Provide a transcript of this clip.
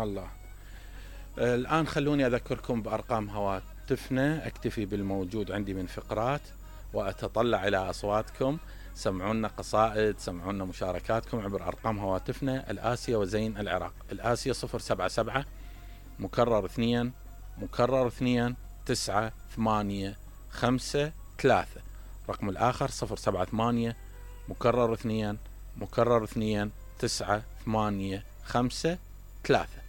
يا الله. الآن خلوني أذكركم بأرقام هواتفنا. أكتفي بالموجود عندي من فقرات وأتطلع إلى أصواتكم. سمعونا قصائد، سمعونا مشاركاتكم عبر أرقام هواتفنا الآسيا وزين العراق. الآسيا 077 مكرر 2 مكرر 2 9 8 5 3. رقم الآخر 078 مكرر 2 مكرر 2 9 8 5 3.